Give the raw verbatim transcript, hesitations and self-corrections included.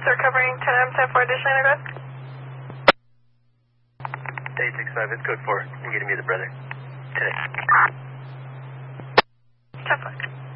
sir, covering ten M ten four additional address. eight six five, it's code four. I'm getting me the brother. Today. ten four.